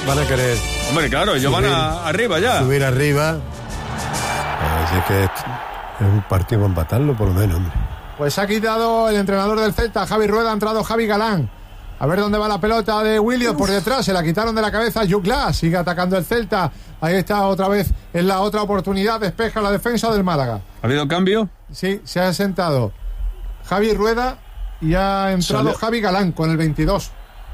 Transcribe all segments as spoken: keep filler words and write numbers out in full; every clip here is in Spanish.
van a querer. Hombre, claro, ellos subir, van a, arriba ya. Subir arriba. Así que es, es un partido para empatarlo, por lo menos, hombre. Pues ha quitado el entrenador del Celta, Javi Rueda, ha entrado Javi Galán. A ver dónde va la pelota de Williams. Por detrás, se la quitaron de la cabeza Juclá. Sigue atacando el Celta. Ahí está otra vez en la otra oportunidad. Despeja la defensa del Málaga. ¿Ha habido cambio? Sí, se ha sentado Javi Rueda y ha entrado ¿Sale? Javi Galán con el veintidós.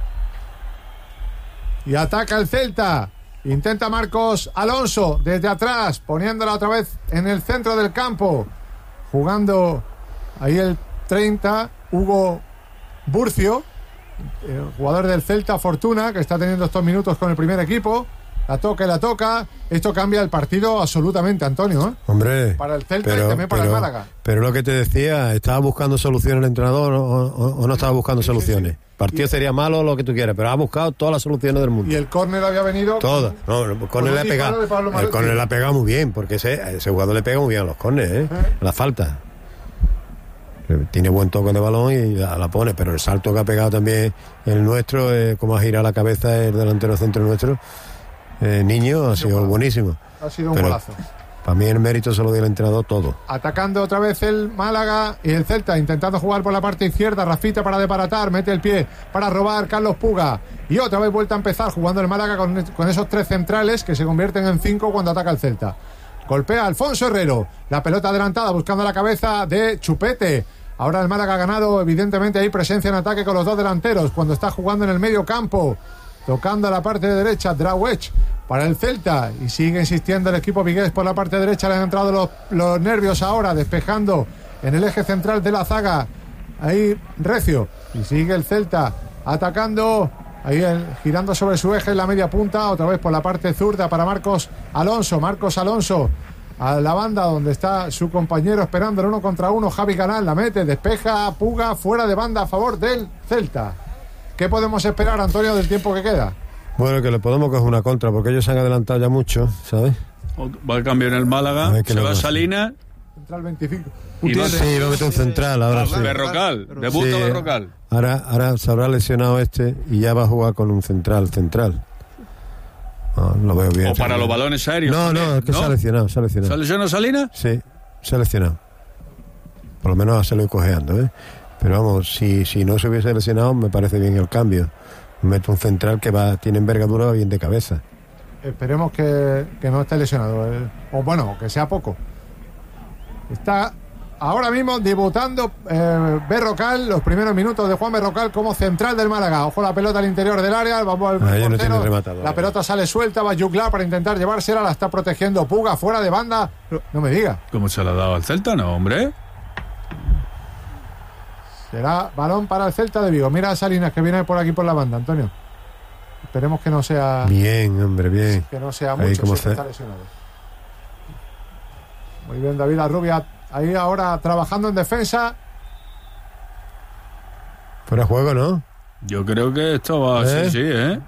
Y ataca el Celta. Intenta Marcos Alonso desde atrás, poniéndola otra vez en el centro del campo. Jugando ahí el treinta, Hugo Burcio, el jugador del Celta, Fortuna, que está teniendo estos minutos con el primer equipo. La toca y la toca. Esto cambia el partido absolutamente, Antonio, ¿eh? Hombre, para el Celta pero, y también para pero, el Málaga. Pero lo que te decía, ¿estaba buscando soluciones el entrenador o, o, o no estaba buscando sí, soluciones? Sí, sí. El partido y, sería malo, lo que tú quieras, pero ha buscado todas las soluciones del mundo. Y el córner había venido... Todas. No, el córner le ha pegado. El córner le ha pegado muy bien, porque ese, ese jugador le pega muy bien a los córneres, ¿eh? ¿Eh? La falta. Tiene buen toque de balón y la, la pone, pero el salto que ha pegado también el nuestro, eh, como ha girado la cabeza el delantero centro nuestro, eh, niño, ha sido buenísimo. Ha sido un pero, golazo. Para mí el mérito se lo dio el entrenador todo. Atacando otra vez el Málaga y el Celta, intentando jugar por la parte izquierda. Rafita para desbaratar, mete el pie para robar Carlos Puga. Y otra vez vuelta a empezar jugando el Málaga con, con esos tres centrales que se convierten en cinco cuando ataca el Celta. Golpea Alfonso Herrero. La pelota adelantada buscando la cabeza de Chupete. Ahora el Málaga ha ganado, evidentemente hay presencia en ataque con los dos delanteros. Cuando está jugando en el medio campo, tocando a la parte de derecha, Drawech para el Celta, y sigue insistiendo el equipo vigués por la parte derecha. Le han entrado los, los nervios ahora, despejando en el eje central de la zaga ahí Recio, y sigue el Celta atacando ahí el, girando sobre su eje en la media punta, otra vez por la parte zurda para Marcos Alonso. Marcos Alonso a la banda donde está su compañero esperando el uno contra uno. Javi Galán la mete, despeja Puga, fuera de banda a favor del Celta. ¿Qué podemos esperar, Antonio, del tiempo que queda? Bueno, que le podemos coger una contra, porque ellos se han adelantado ya mucho, ¿sabes? Va a cambiar en el Málaga, se va a Salinas. Central veinticinco. Y va, sí, va a meter un central ahora. Sí. Berrocal, debuta sí, Berrocal. Ahora, ahora se habrá lesionado este y ya va a jugar con un central, central. No, lo veo bien. O para los balones aéreos. No, no, es que ¿no? se ha lesionado, se ha lesionado. ¿Se lesionó Salinas? Sí, se ha lesionado. Por lo menos se lo he cojeando, ¿eh? Pero vamos, si, si no se hubiese lesionado, me parece bien el cambio. Meto un central que va tiene envergadura bien de cabeza. Esperemos que, que no esté lesionado, eh. O bueno, que sea poco. Está ahora mismo debutando eh, Berrocal, los primeros minutos de Juan Berrocal como central del Málaga. Ojo la pelota al interior del área, vamos al ah, portero, no rematado, la pelota sale suelta, va Juclá para intentar llevársela, la está protegiendo Puga, fuera de banda. No me diga. ¿Cómo se la ha dado al Celta? No, hombre. Será balón para el Celta de Vigo. Mira a Salinas que viene por aquí por la banda, Antonio. Esperemos que no sea... Bien, hombre, bien. Que no sea mucho, si está lesionado. Muy bien, David Arrubia. Ahí ahora trabajando en defensa. Fuera juego, ¿no? Yo creo que esto va así, ¿Eh? sí, ¿eh?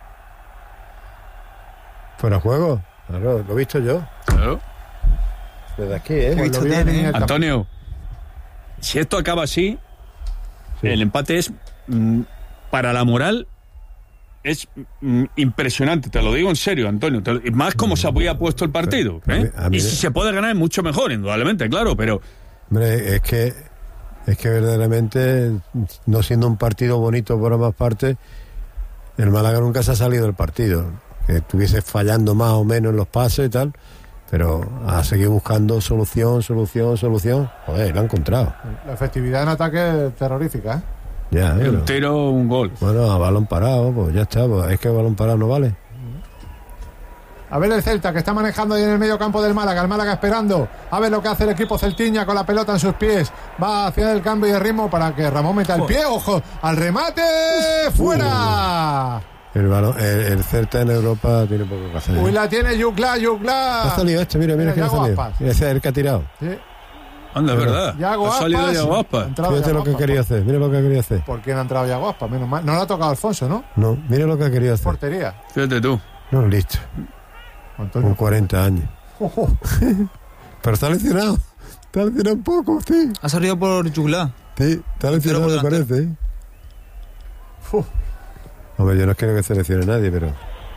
Fuera juego. Claro, lo he visto yo. Claro. Desde aquí, ¿eh? Pues lo bien, Antonio, si esto acaba así, sí. el empate es mm, para la moral es mm, impresionante, te lo digo en serio, Antonio, te lo, más como se había puesto el partido, ¿eh? A mí, a mí, y si se puede ganar es mucho mejor, indudablemente, claro, pero hombre, es que es que verdaderamente, no siendo un partido bonito por ambas partes, el Málaga nunca se ha salido del partido, que estuviese fallando más o menos en los pases y tal, pero ha seguido buscando solución, solución, solución. Joder, lo ha encontrado. La efectividad en ataque es terrorífica, ¿eh? Ya, ¿eh? Un tiro, un gol. Bueno, a balón parado, pues ya está. Pues es que a balón parado no vale. A ver el Celta, que está manejando ahí en el medio campo del Málaga. El Málaga esperando a ver lo que hace el equipo celtiña con la pelota en sus pies. Va hacia el cambio de ritmo para que Ramón meta el pie. ¡Ojo! ¡Al remate! ¡Fuera! El, balón, el, el Celta en Europa tiene poco que hacer. Uy, la tiene Juclá, Juclá. Ha salido este, mira, mira, mira que ha salido. Mira, ese es el que ha tirado. Sí. Anda, es verdad. Yago ha salido Yago Aspas. Fíjate lo que quería hacer, mira lo que quería hacer. ¿Por qué no ha entrado Yago Aspas? Menos mal. No le ha tocado Alfonso, ¿no? No, mira lo que quería hacer. Portería. Fíjate tú. No, listo. Antonio, con cuarenta años. Ojo. Pero está lesionado. Está lesionado un poco, sí. Ha salido por Juclá. Sí, está lesionado, me parece, ¿eh? Uf. Hombre, yo no quiero que se lesione nadie, pero...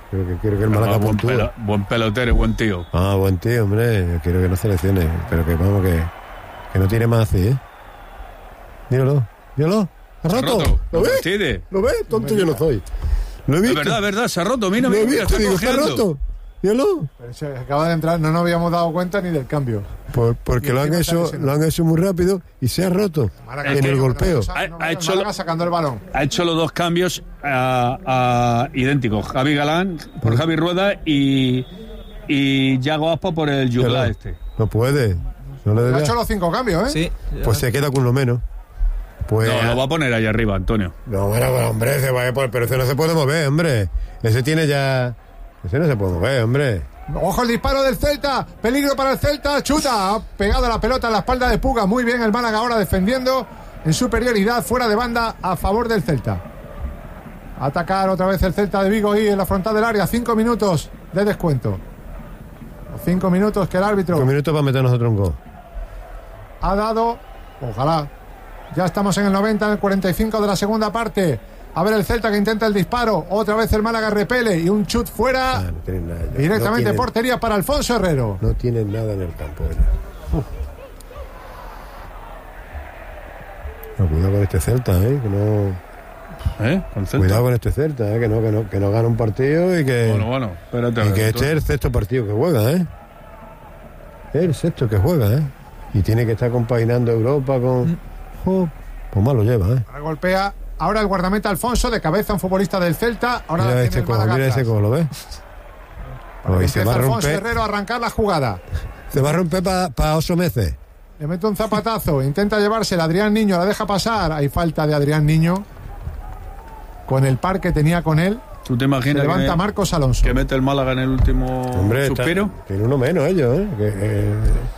Creo que quiero que el Málaga Ah, buen, puntúe. pelo- buen pelotero, buen tío. Ah, buen tío, hombre. Yo quiero que no seleccione. Pero que vamos, que, que no tiene más así, ¿eh? Míralo, míralo. ¿Ha Se ha roto? roto. ¿Lo No ves? fastidies. ¿Lo ves? Tonto yo no soy. Lo he Es visto. verdad, es verdad, se ha roto. Mira, Lo mira, he mira, visto, está digo, está cogiendo. roto. Míralo. Pero se acaba de entrar, no nos habíamos dado cuenta ni del cambio. Por- porque Y lo han encima está hecho, lesionado. lo han hecho muy rápido y se ha roto Málaga, en que- el golpeo. No, Ha- no, ha el hecho Málaga lo- sacando el balón. Ha hecho los dos cambios a, a- idénticos. Javi Galán por Javi Rueda y, y Yago Aspa por el Yugla Claro. este. No puede. No le Ha debe. hecho los cinco cambios, ¿eh? Sí. Pues se queda con lo menos. Pues. No, lo va a poner ahí arriba, Antonio. No, bueno, bueno, hombre, se va a poner, pero ese no se puede mover, hombre. Ese tiene ya. Ese no se puede mover, hombre. Ojo el disparo del Celta, peligro para el Celta, chuta, ha pegado la pelota en la espalda de Puga, muy bien el Málaga ahora defendiendo en superioridad fuera de banda a favor del Celta. Atacar otra vez el Celta de Vigo ahí en la frontal del área, cinco minutos de descuento. Los cinco minutos que el árbitro Un minuto para meter nosotros un gol. ha dado, ojalá. Ya estamos en el noventa, en el cuarenta y cinco de la segunda parte. A ver el Celta que intenta el disparo, otra vez el Málaga repele y un chut fuera. Ah, no tienen nada. ya. Directamente no tienen, portería para Alfonso Herrero. No tienen nada en el campo. ya. No, cuidado con este Celta, ¿eh? Que no. ¿Eh? Con Celta. Cuidado con este Celta, ¿eh? Que no, que no, que no gana un partido y que. Bueno, bueno, espérate. a y ver, que este Antonio. es el sexto partido que juega, ¿eh? Es el sexto que juega, ¿eh? Y tiene que estar compaginando Europa con. Oh, pues mal lo lleva, ¿eh? Ahora golpea. Ahora el guardameta Alfonso, de cabeza un futbolista del Celta. Ahora Mira tiene ese el cojo, Málaga mira ese atrás. cojo, ¿lo ves? Para que Hoy se empiece va a Alfonso romper. Herrero a arrancar la jugada. Se va a romper para pa ocho meses. Le mete un zapatazo, intenta llevársela. Adrián Niño la deja pasar. Hay falta de Adrián Niño. Con el par que tenía con él. ¿Tú te Se imaginas levanta que, Marcos Alonso. que mete el Málaga en el último Hombre, está- suspiro? tiene uno menos ellos, ¿eh? Que, eh,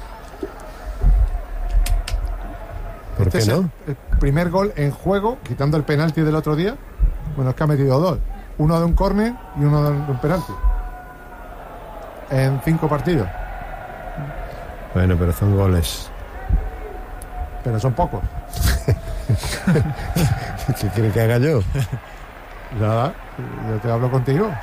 ¿Por Este qué es no? el, el primer gol en juego, quitando el penalti del otro día. Bueno, es que ha metido dos. Uno de un córner y uno de un penalti. En cinco partidos. Bueno, pero son goles. Pero son pocos. ¿Qué quiere que haga yo? Nada, yo te hablo contigo.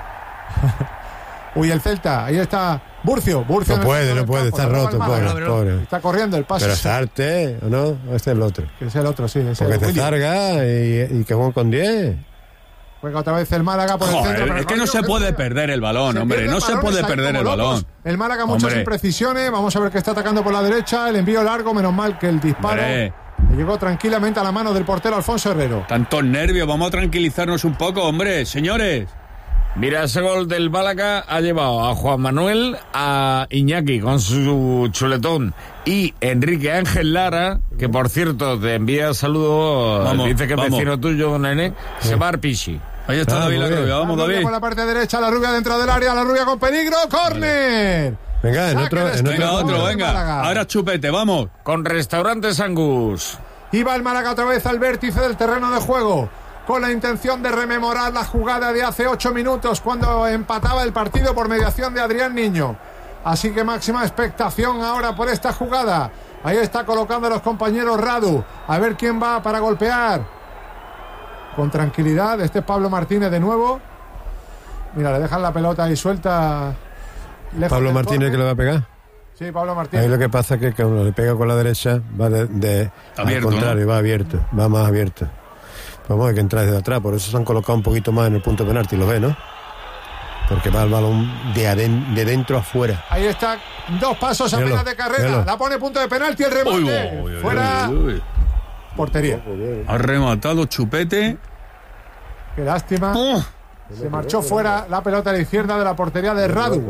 Uy, el Celta, ahí está Burcio. Burcio No en el puede, centro no del puede, campo, está la roba roto, el Málaga. pobre, pobre. Está corriendo el paso. Pero Sarte, ¿o no? ¿O este es el otro? Que es el otro, sí. Es el Porque se William. zarga y, y que juegan con diez. Juega otra vez el Málaga por el Joder, centro. pero es que no Rodrigo, se que puede juega. perder el balón, Se hombre. pierde No el se balón, puede están perder como el locos. balón. El Málaga muchas Hombre. imprecisiones. Vamos a ver que está atacando por la derecha. El envío largo, menos mal que el disparo Hombre. le llegó tranquilamente a la mano del portero Alfonso Herrero. Tantos nervios, vamos a tranquilizarnos un poco, hombre, señores. Mira, ese gol del Málaga ha llevado a Juan Manuel, a Iñaki con su chuletón y Enrique Ángel Lara, que por cierto te envía saludos, Vamos, dice que es vamos. vecino tuyo, nene, se va al Pichi. Ahí está Ah, David muy La bien. Rubia, vamos La rubia David. por la parte derecha, la rubia dentro del área, la rubia con peligro, córner. Venga, en Saque otro, de en esquina. Venga, otro. otro, Málaga. venga. Ahora chupete, vamos. Con Restaurantes Angus. Iba el Málaga otra vez al vértice del terreno de juego, con la intención de rememorar la jugada de hace ocho minutos cuando empataba el partido por mediación de Adrián Niño. Así que máxima expectación ahora por esta jugada. Ahí está colocando a los compañeros Radu. A ver quién va para golpear. Con tranquilidad, este es Pablo Martínez de nuevo. Mira, le dejan la pelota ahí suelta. lejos Pablo del Martínez córner. que le va a pegar. Sí, Pablo Martínez. Ahí lo que pasa es que cuando le pega con la derecha va de, de Abierto, al contrario, ¿no? va abierto, va más abierto. Vamos a ver que entra desde atrás, por eso se han colocado un poquito más en el punto penalti, lo ve, ¿no? Porque va el balón de, aden- de dentro a afuera. Ahí está, dos pasos apenas Míralo, de carrera. míralo. La pone punto de penalti, el rebote. Uy, uy, uy, Fuera, uy, uy. portería. Ha rematado chupete. Qué lástima. Oh, Se marchó fuera la pelota a la izquierda de la portería de Radu.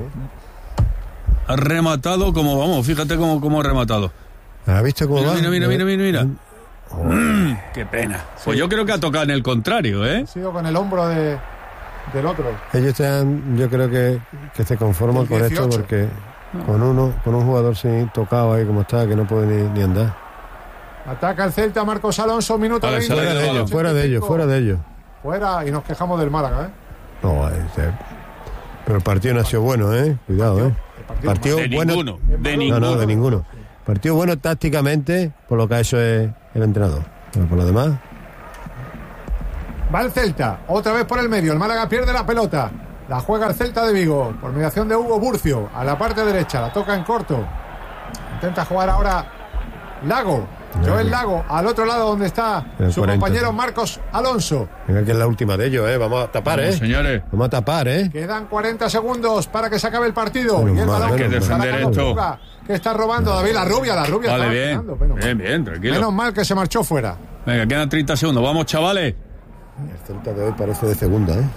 ha rematado como, vamos, fíjate cómo, cómo ha rematado. ¿Has visto cómo Mira, va? mira, mira, mira, mira, mira. Mm, qué pena. Pues yo creo que ha tocado en el contrario, ¿eh? Ha sido con el hombro de, del otro. Ellos están, yo creo que, que se conforman El con esto dieciocho. porque con uno, con un jugador sin tocado ahí como está, que no puede ni, ni andar. Ataca el Celta, Marcos Alonso, minuto Vale, veinte. sale Fuera de balón. ellos, fuera de ellos, fuera de ellos. Fuera, y nos quejamos del Málaga, ¿eh? No, este, pero el partido no ha sido bueno, ¿eh? Cuidado, ¿eh? El partido Partido De bueno. ninguno, de No, ninguno. no, de ninguno. Partido bueno tácticamente, por lo que ha hecho es el entrenador. Pero por lo demás, Va el Celta, otra vez por el medio. El Málaga pierde la pelota. La juega el Celta de Vigo por mediación de Hugo Burcio a la parte derecha, la toca en corto. Intenta jugar ahora Lago, Joel Lago, al otro lado donde está su cuarenta. Compañero Marcos Alonso. Venga, que es la última de ellos, ¿eh? Vamos a tapar, Vamos, ¿eh? señores. Vamos a tapar, ¿eh? Quedan cuarenta segundos para que se acabe el partido. Menos y el mal, balón que defender esto. Puga, que está robando David la rubia, la rubia. Vale, está bien. ganando, menos Bien, mal. bien, tranquilo. Menos mal que se marchó fuera. Venga, quedan treinta segundos. Vamos, chavales. El Celta de hoy parece de segunda, ¿eh?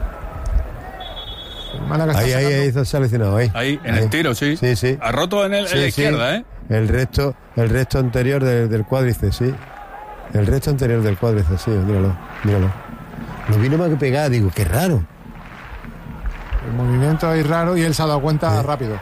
Málaga está Ahí, ahí, sacando... ahí está seleccionado, ahí. Ahí, en ahí. el tiro, sí. Sí, sí. Ha roto en, el, Sí, en la sí. izquierda, ¿eh? El resto, el resto anterior de- del cuádriceps, sí. El resto anterior del cuádriceps, sí, míralo, míralo. No vino más que pegar, digo, qué raro. El movimiento ahí raro y él se ha dado cuenta Sí. rápido.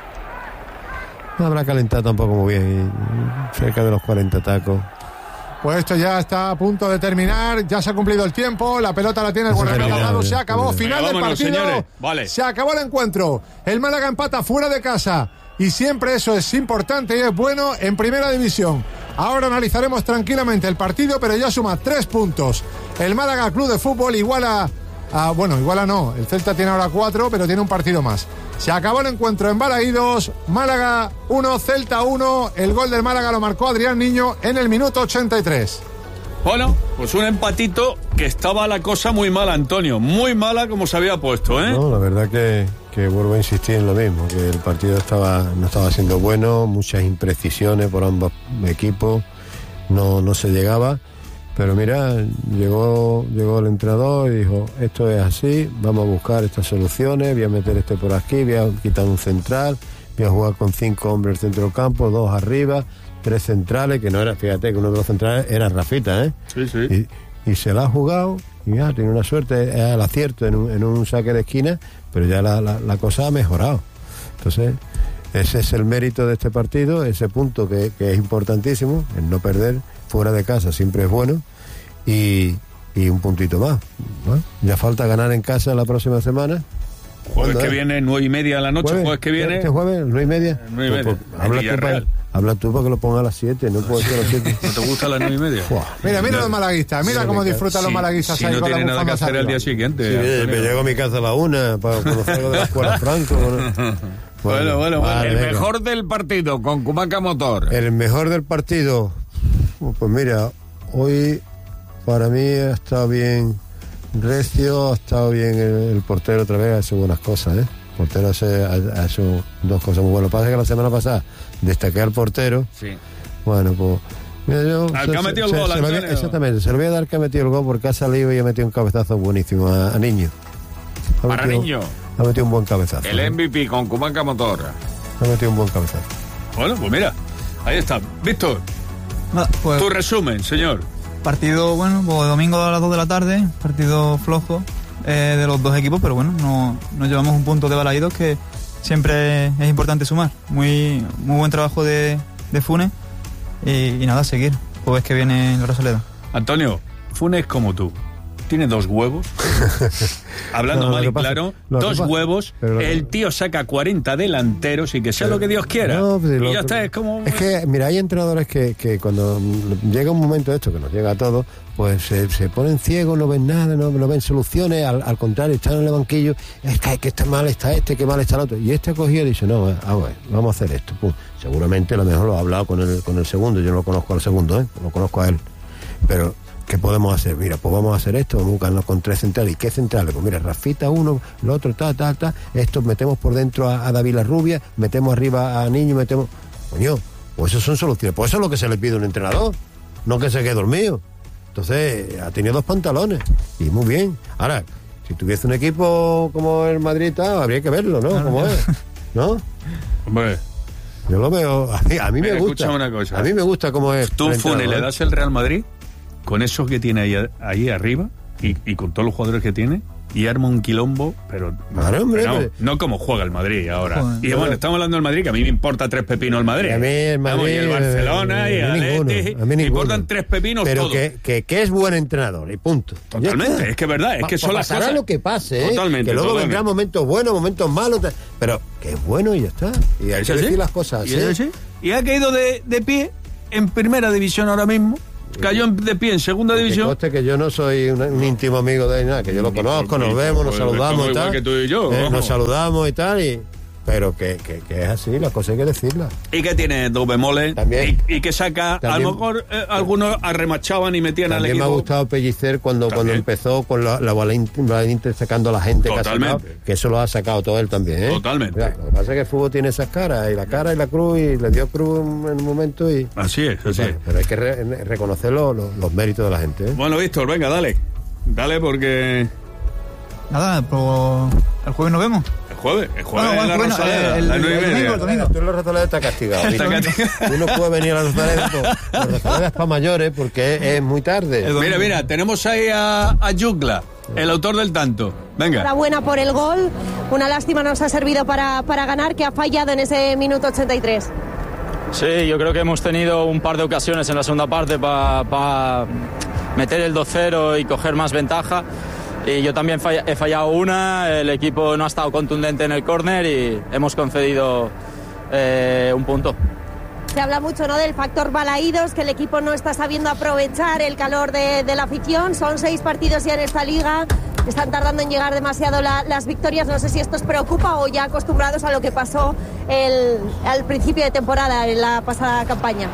No habrá calentado tampoco muy bien. y cerca de los cuarenta tacos. Pues esto ya está a punto de terminar, ya se ha cumplido el tiempo, la pelota la tiene el Eso guardameta termina, al lado, ya, se acabó, termina. final Venga, del vámonos, partido, señores. Vale. se acabó el encuentro, el Málaga empata fuera de casa y siempre eso es importante y es bueno en primera división. Ahora analizaremos tranquilamente el partido, pero ya suma tres puntos. El Málaga Club de Fútbol iguala a, bueno, iguala no, el Celta tiene ahora cuatro, pero tiene un partido más. Se acabó el encuentro en Balaídos, Málaga uno, Celta uno, el gol del Málaga lo marcó Adrián Niño en el minuto ochenta y tres. Bueno, pues un empatito que estaba la cosa muy mala, Antonio. Muy mala como se había puesto, ¿eh? No, la verdad que, que vuelvo a insistir en lo mismo, que el partido estaba no estaba siendo bueno, muchas imprecisiones por ambos equipos, no, no se llegaba, pero mira, llegó, llegó el entrenador y dijo, esto es así, vamos a buscar estas soluciones, voy a meter este por aquí, voy a quitar un central, voy a jugar con cinco hombres centro del campo, dos arriba, tres centrales, que no era, fíjate que uno de los centrales era Rafita, ¿eh? Sí, sí. Y, y se la ha jugado y ya tiene una suerte, es al acierto en un, en un saque de esquina, pero ya la, la, la cosa ha mejorado. Entonces, ese es el mérito de este partido, ese punto que, que es importantísimo, el no perder fuera de casa siempre es bueno, y, y un puntito más, ¿no? Ya falta ganar en casa la próxima semana. Jueves que es? viene, nueve y media de la noche, jueves, que viene. ¿Este jueves, nueve y media? Nueve y media, Pues, en habla, tú Villarreal. para, habla tú para que lo ponga a las siete, no puede ser a las siete. ¿No te gusta las nueve y media? Mira, mira los malaguistas, mira Sí, cómo me disfrutan los Si- malaguistas si ahí no con tiene las nada que bufandas hacer al arriba. día siguiente. Sí, Antonio. me llego a mi casa a la una para conocer algo de la escuela Franco. Bueno, Bueno, bueno, bueno. El venga. mejor del partido con Cumaca Motor. El mejor del partido. Pues mira, hoy para mí ha estado bien Recio, ha estado bien el, el portero otra vez, ha hecho buenas cosas, ¿eh? El portero hace, ha, ha hecho dos cosas muy buenas. Lo que pasa es que la semana pasada destaqué al portero. Sí. Bueno, pues. Mira, yo, Al que ha metido el gol, se lo voy- Antonio. exactamente, se lo voy a dar que ha metido el gol porque ha salido y ha metido un cabezazo buenísimo a, a Niño. Ha Para metido- Niño. Ha metido un buen cabezazo. El ¿eh? M V P con Cumaca Motor. Ha metido un buen cabezazo. Bueno, pues mira, ahí está. Víctor, Nada, pues tu resumen, señor. partido, bueno, pues domingo a las dos de la tarde, partido flojo eh, de los dos equipos, pero bueno, no, nos llevamos un punto de Balaídos que siempre es importante sumar. Muy, muy buen trabajo de, de Funes y, y nada, seguir. Jueves que viene en la Rosaleda. Antonio, Funes como tú. Tiene dos huevos. Hablando No, lo mal que y pasa- claro, lo que dos pasa- huevos. pero lo que- El tío saca cuarenta delanteros y que sea lo que Dios quiera. No, pues, y lo ya que- está, es como. Es que, mira, hay entrenadores que, que cuando llega un momento de esto, que nos llega a todos, pues se, se ponen ciegos, no ven nada, no, no ven soluciones, al, al contrario, están en el banquillo, es que, que está mal está este, que mal está el otro. Y este ha cogido y dice, no, a ver, vamos a hacer esto. Pum. Seguramente a lo mejor lo ha hablado con el, con el segundo, yo no lo conozco al segundo, ¿eh? Lo conozco a él. Pero, ¿qué podemos hacer? Mira, pues vamos a hacer esto, vamos a buscarnos con tres centrales. ¿Y qué centrales? Pues mira, Rafita uno, el otro, ta, ta, ta. Estos metemos por dentro a, a David La Rubia, metemos arriba a Niño, metemos... Coño, pues eso son soluciones. Pues eso es lo que se le pide a un entrenador, no que se quede dormido. Entonces, ha tenido dos pantalones. Y muy bien. Ahora, si tuviese un equipo como el Madrid, tal, habría que verlo, ¿no? ¿Cómo es? ¿No? Hombre, Yo lo veo... A mí, a mí Mira, me gusta. escucha una cosa. A mí me gusta cómo es. tú, el Funes, entrenador, le ¿eh? das el Real Madrid con esos que tiene ahí, ahí arriba y, y con todos los jugadores que tiene y arma un quilombo, pero, Claro, hombre, pero no, pero- no como juega el Madrid ahora. Joder. Y bueno, estamos hablando del Madrid, que a mí me importa tres pepinos el Madrid. Y a mí el Madrid, Vamos, y el Barcelona y eh, a el mí ninguno, Atleti, a mí me ninguno. importan tres pepinos pero todos. que, que, que es buen entrenador y punto. Ya Totalmente, está. es que es verdad, es Pa- que son pa- las pasará cosas. lo que pase, ¿eh? Totalmente, que luego totalmente. vendrán momentos buenos, momentos malos, tal, pero que es bueno y ya está. Y hay ¿Es que así? decir las cosas ¿Y así. es así? Y ha caído de, de pie en primera división ahora mismo, cayó de pie en segunda Porque división. conste que yo no soy un, un íntimo amigo de él, nada, que yo lo conozco, nos vemos, nos saludamos y tal. Que tú y yo, eh, nos saludamos y tal, y, pero que, que, que es así, las cosas hay que decirlas. Y que tiene dos bemoles. También, y, y que saca, también, a lo mejor eh, algunos arremachaban y metían al equipo. También me ha gustado Pellicer cuando, cuando empezó con la, la Valiente sacando a la gente que ha sacado, que eso lo ha sacado todo él también, ¿eh? Totalmente. Mira, lo que pasa es que el fútbol tiene esas caras, y la cara y la cruz, y le dio cruz en un momento y... Así es, así bueno, es. Pero hay que re, reconocer los, los, los méritos de la gente, ¿eh? Bueno, Víctor, venga, dale. Dale porque... Nada, pues el jueves nos vemos. El jueves, el jueves Bueno, en la bueno, Rosaleda, el- las el- nueve y el media. domingo, el domingo. Tú en la Rosaleda estás castigado. Está Tú no- castigado. Tú no puedes venir a la Rosaleda, la Rosaleda es para mayores porque es, es muy tarde. Mira, mira, tenemos ahí a, a Yugla, el autor del tanto. Venga. Enhorabuena por el gol. Una lástima nos ha servido para, para ganar, que ha fallado en ese minuto ochenta y tres. Sí, yo creo que hemos tenido un par de ocasiones en la segunda parte para pa meter el dos cero y coger más ventaja. Y yo también falla, he fallado una, el equipo no ha estado contundente en el córner y hemos concedido eh, un punto. Se habla mucho, ¿no?, del factor balaídos, que el equipo no está sabiendo aprovechar el calor de, de la afición. Son seis partidos ya en esta liga, están tardando en llegar demasiado la, las victorias. No sé si esto os preocupa o ya acostumbrados a lo que pasó el, al principio de temporada, en la pasada campaña.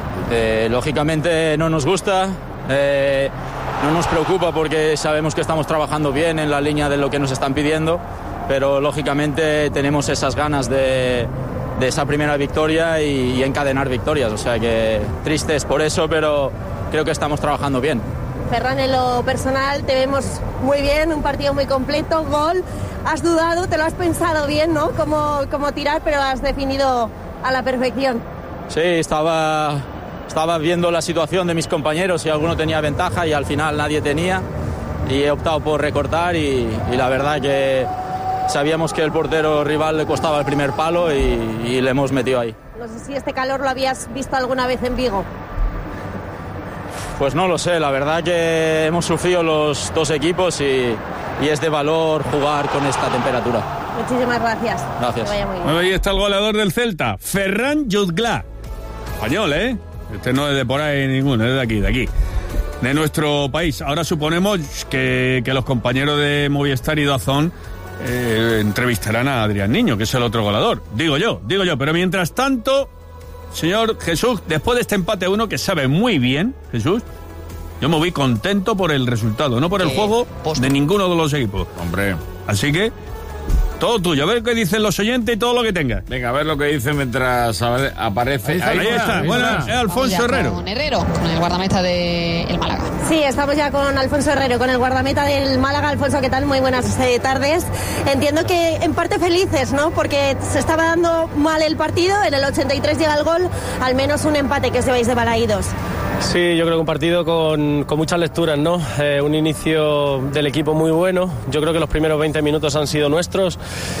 Eh, lógicamente no nos gusta, eh, no nos preocupa porque sabemos que estamos trabajando bien en la línea de lo que nos están pidiendo, pero lógicamente tenemos esas ganas de, de esa primera victoria y, y encadenar victorias. O sea que tristes por eso, pero creo que estamos trabajando bien. Ferran, en lo personal te vemos muy bien, un partido muy completo, gol. Has dudado, te lo has pensado bien, ¿no?, cómo, cómo tirar, pero has definido a la perfección. Sí, estaba, estaba viendo la situación de mis compañeros, si alguno tenía ventaja y al final nadie tenía, y he optado por recortar y, y la verdad que sabíamos que el portero rival le costaba el primer palo y, y le hemos metido ahí. No sé si este calor lo habías visto alguna vez en Vigo. Pues no lo sé, la verdad que hemos sufrido los dos equipos y, y es de valor jugar con esta temperatura. Muchísimas gracias. Gracias. Que vaya muy bien. Bueno, ahí está el goleador del Celta, Ferran Jutgla. Español, ¿eh? Este no es de por ahí ninguno, es de aquí, de aquí. De nuestro país. Ahora suponemos que, que los compañeros de Movistar y Dazón eh, entrevistarán a Adrián Niño, que es el otro goleador. Digo yo, digo yo. Pero mientras tanto, señor Jesús, después de este empate uno que sabe muy bien, Jesús, yo me voy contento por el resultado, no por el eh, juego post- de ninguno de los equipos. Hombre. Así que, todo tuyo. A ver qué dicen los oyentes y todo lo que tengas. Venga, a ver lo que dice mientras aparece. Ahí está. Ahí ahí está. Ahí bueno, está. Es Alfonso Herrero. Con Herrero, con el guardameta del Málaga. Sí, estamos ya con Alfonso Herrero, con el guardameta del Málaga. Alfonso, ¿qué tal? Muy buenas eh, tardes. Entiendo que en parte felices, ¿no? Porque se estaba dando mal el partido, en el ochenta y tres llega el gol, al menos un empate que os lleváis de Balaídos. Sí, yo creo que un partido con, con muchas lecturas, ¿no? Eh, un inicio del equipo muy bueno. Yo creo que los primeros veinte minutos han sido nuestros.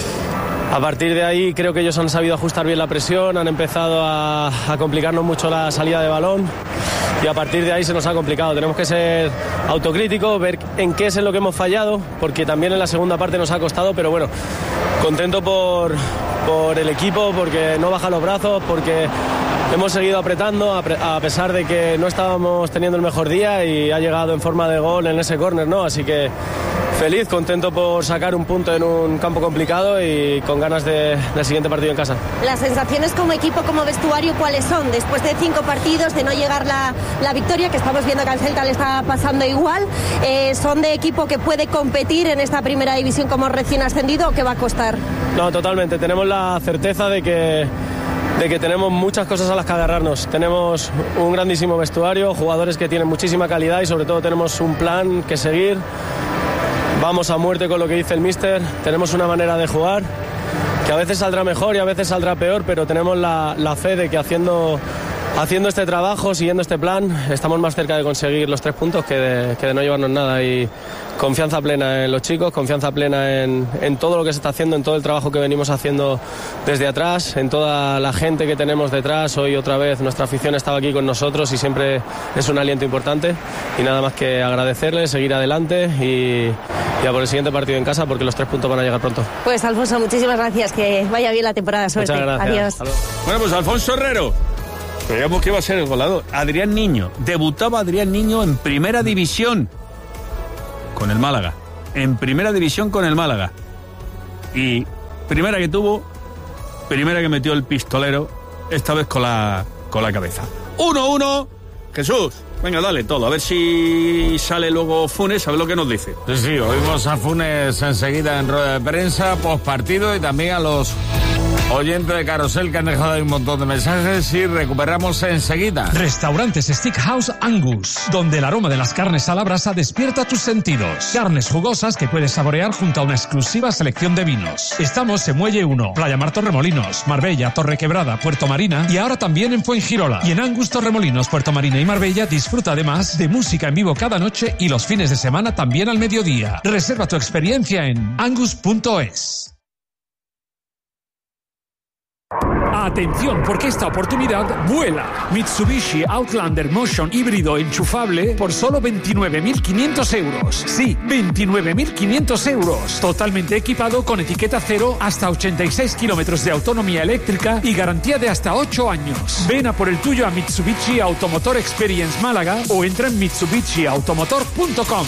A partir de ahí creo que ellos han sabido ajustar bien la presión, han empezado a, a complicarnos mucho la salida de balón y a partir de ahí se nos ha complicado. Tenemos que ser autocríticos, ver en qué es en lo que hemos fallado, porque también en la segunda parte nos ha costado, pero bueno, contento por, por el equipo, porque no baja los brazos, porque hemos seguido apretando a pesar de que no estábamos teniendo el mejor día y ha llegado en forma de gol en ese córner, ¿no? Así que feliz, contento por sacar un punto en un campo complicado y con ganas de, del siguiente partido en casa. Las sensaciones como equipo, como vestuario, ¿cuáles son? Después de cinco partidos, de no llegar la, la victoria, que estamos viendo que al Celta le está pasando igual, eh, ¿son de equipo que puede competir en esta primera división como recién ascendido o que va a costar? No, totalmente. Tenemos la certeza de que de que tenemos muchas cosas a las que agarrarnos. Tenemos un grandísimo vestuario, jugadores que tienen muchísima calidad y sobre todo tenemos un plan que seguir. Vamos a muerte con lo que dice el míster, tenemos una manera de jugar que a veces saldrá mejor y a veces saldrá peor, pero tenemos la, la fe de que haciendo, haciendo este trabajo, siguiendo este plan, estamos más cerca de conseguir los tres puntos que de, que de no llevarnos nada. Y confianza plena en los chicos, confianza plena en, en todo lo que se está haciendo, en todo el trabajo que venimos haciendo desde atrás, en toda la gente que tenemos detrás. Hoy otra vez nuestra afición estaba aquí con nosotros y siempre es un aliento importante. Y nada más que agradecerles, seguir adelante y ya por el siguiente partido en casa, porque los tres puntos van a llegar pronto. Pues Alfonso, muchísimas gracias, que vaya bien la temporada, suerte. Muchas gracias. Adiós. Bueno, pues Alfonso Herrero, Creíamos que iba a ser el goleador. Adrián Niño. Debutaba Adrián Niño en primera división con el Málaga. En primera división con el Málaga. Y primera que tuvo, primera que metió el pistolero, esta vez con la, con la cabeza. uno uno. Jesús, venga, dale todo. A ver si sale luego Funes, a ver lo que nos dice. Sí, sí, oímos a Funes enseguida en rueda de prensa, postpartido, y también a los oyentes de Carrusel que han dejado ahí un montón de mensajes y recuperamos enseguida. Restaurantes Steakhouse Angus, donde el aroma de las carnes a la brasa despierta tus sentidos. Carnes jugosas que puedes saborear junto a una exclusiva selección de vinos. Estamos en Muelle uno, Playa Mar Torremolinos, Marbella, Torrequebrada, Puerto Marina y ahora también en Fuengirola. Y en Angus Torremolinos, Puerto Marina y Marbella disfruta además de música en vivo cada noche y los fines de semana también al mediodía. Reserva tu experiencia en angus punto es. Atención, porque esta oportunidad vuela. Mitsubishi Outlander Motion híbrido enchufable por solo veintinueve mil quinientos euros. Sí, veintinueve mil quinientos euros. Totalmente equipado con etiqueta cero, hasta ochenta y seis kilómetros de autonomía eléctrica y garantía de hasta ocho años. Ven a por el tuyo a Mitsubishi Automotor Experience Málaga o entra en mitsubishi automotor punto com.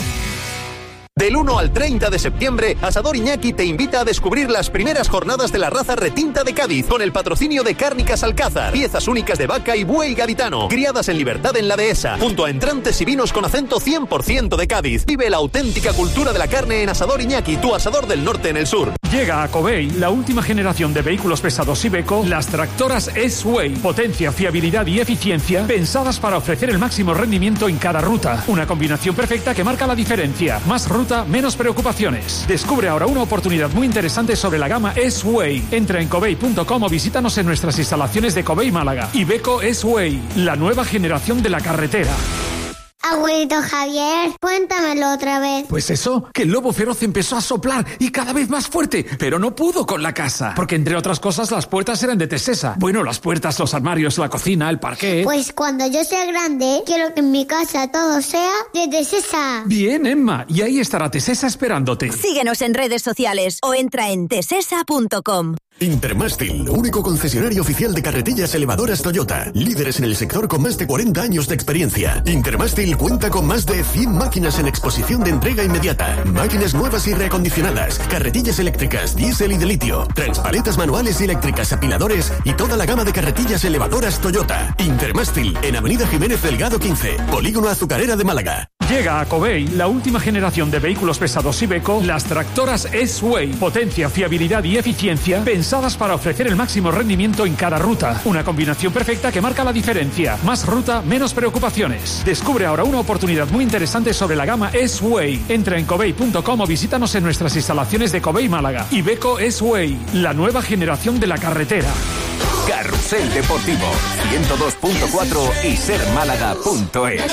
Del uno al treinta de septiembre, Asador Iñaki te invita a descubrir las primeras jornadas de la raza retinta de Cádiz, con el patrocinio de Cárnicas Alcázar, piezas únicas de vaca y buey gaditano, criadas en libertad en la dehesa, junto a entrantes y vinos con acento cien por ciento de Cádiz. Vive la auténtica cultura de la carne en Asador Iñaki, tu asador del norte en el sur. Llega a Covey la última generación de vehículos pesados Iveco, las tractoras S-Way. Potencia, fiabilidad y eficiencia pensadas para ofrecer el máximo rendimiento en cada ruta. Una combinación perfecta que marca la diferencia. Más ruta, menos preocupaciones. Descubre ahora una oportunidad muy interesante sobre la gama S-Way. Entra en covey punto com o visítanos en nuestras instalaciones de Covey Málaga. Iveco S-Way, la nueva generación de la carretera. Abuelito Javier, cuéntamelo otra vez. Pues eso, que el lobo feroz empezó a soplar y cada vez más fuerte, pero no pudo con la casa, porque entre otras cosas las puertas eran de Tesesa. Bueno, las puertas, los armarios, la cocina, el parqué. Pues cuando yo sea grande, quiero que en mi casa todo sea de Tesesa. Bien, Emma, y ahí estará Tesesa esperándote. Síguenos en redes sociales o entra en tesesa punto com. Intermástil, único concesionario oficial de carretillas elevadoras Toyota, líderes en el sector con más de cuarenta años de experiencia. Intermástil cuenta con más de cien máquinas en exposición de entrega inmediata, máquinas nuevas y reacondicionadas, carretillas eléctricas, diésel y de litio, transpaletas manuales y eléctricas, apiladores y toda la gama de carretillas elevadoras Toyota. Intermástil, en Avenida Jiménez Delgado quince, Polígono Azucarera de Málaga. Llega a Covey la última generación de vehículos pesados Iveco, las tractoras S-Way. Potencia, fiabilidad y eficiencia pensadas para ofrecer el máximo rendimiento en cada ruta. Una combinación perfecta que marca la diferencia. Más ruta, menos preocupaciones. Descubre ahora una oportunidad muy interesante sobre la gama S-Way. Entra en covey punto com o visítanos en nuestras instalaciones de Covey Málaga. Iveco S-Way, la nueva generación de la carretera. Carrusel Deportivo, ciento dos punto cuatro y ser málaga punto es.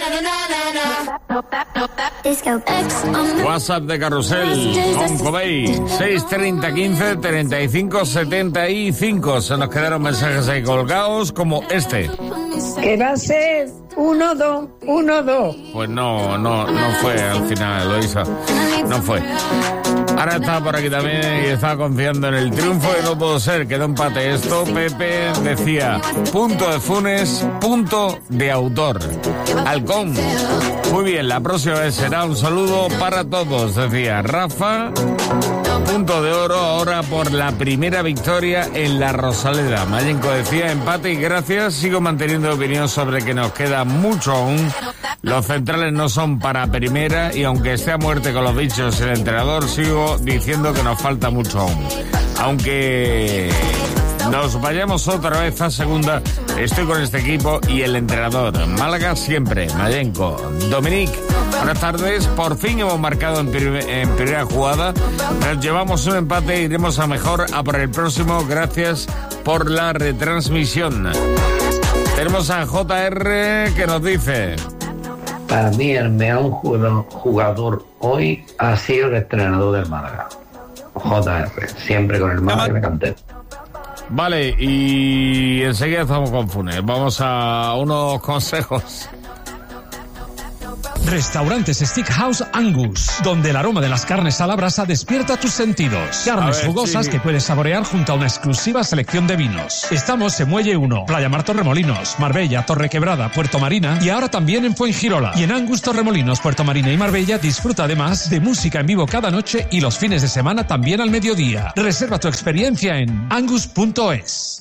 WhatsApp de Carrusel con Covey, seis treinta quince treinta y cinco setenta y cinco. Se nos quedaron mensajes ahí colgados como este. Que va a ser uno dos, uno dos. Pues no, no, no fue al final, Eloisa. No fue. Ahora está por aquí también y está confiando en el triunfo y no pudo ser, quedó empate esto. Pepe decía, punto de Funes, punto de autor. Halcón, muy bien, la próxima vez será un saludo para todos, decía Rafa. Punto de oro ahora por la primera victoria en la Rosaleda. Mayenco decía empate y gracias. Sigo manteniendo opinión sobre que nos queda mucho aún. Los centrales no son para primera y aunque esté a muerte con los bichos el entrenador, sigo diciendo que nos falta mucho aún. Aunque nos vayamos otra vez a segunda, estoy con este equipo y el entrenador. Málaga siempre, Mayenco. Dominic, buenas tardes. Por fin hemos marcado en, primer, en primera jugada. Nos llevamos un empate, iremos a mejor a por el próximo. Gracias por la retransmisión. Tenemos a J R que nos dice... Para mí el mejor jugador hoy ha sido el entrenador del Málaga. J R, siempre con el Málaga que me canté. Vale, y enseguida estamos con Funes. Vamos a unos consejos. Restaurantes Steakhouse Angus, donde el aroma de las carnes a la brasa despierta tus sentidos. Carnes ver, jugosas sí. que puedes saborear junto a una exclusiva selección de vinos. Estamos en Muelle uno, Playa Mar Torremolinos, Marbella, Torrequebrada, Puerto Marina y ahora también en Fuengirola. Y en Angus Torremolinos, Puerto Marina y Marbella disfruta además de música en vivo cada noche y los fines de semana también al mediodía. Reserva tu experiencia en angus punto es.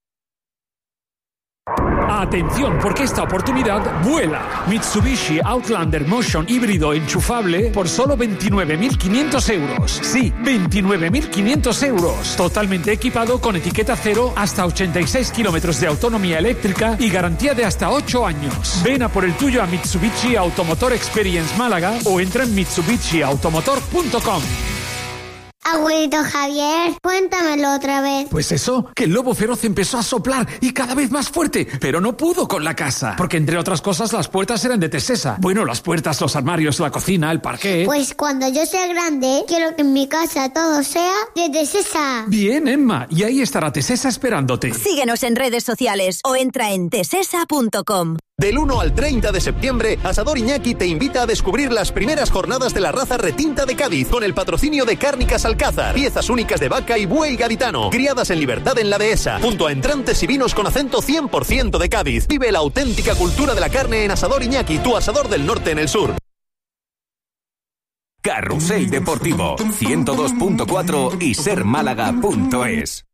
Atención, porque esta oportunidad vuela. Mitsubishi Outlander Motion híbrido enchufable por solo veintinueve mil quinientos euros. Sí, veintinueve mil quinientos euros. Totalmente equipado con etiqueta cero, hasta ochenta y seis kilómetros de autonomía eléctrica y garantía de hasta ocho años. Ven a por el tuyo a Mitsubishi Automotor Experience Málaga o entra en mitsubishi automotor punto com. Abuelito Javier, cuéntamelo otra vez. Pues eso, que el lobo feroz empezó a soplar y cada vez más fuerte, pero no pudo con la casa, porque entre otras cosas las puertas eran de Tesesa. Bueno, las puertas, los armarios, la cocina, el parquet. Pues cuando yo sea grande, quiero que en mi casa todo sea de Tesesa. Bien, Emma, y ahí estará Tesesa esperándote. Síguenos en redes sociales o entra en tesesa punto com. Del uno al treinta de septiembre, Asador Iñaki te invita a descubrir las primeras jornadas de la raza retinta de Cádiz con el patrocinio de Cárnicas Alcázar. Piezas únicas de vaca y buey gaditano, criadas en libertad en la dehesa, junto a entrantes y vinos con acento cien por ciento de Cádiz. Vive la auténtica cultura de la carne en Asador Iñaki, tu asador del norte en el sur. Carrusel Deportivo, ciento dos punto cuatro y ser málaga punto es.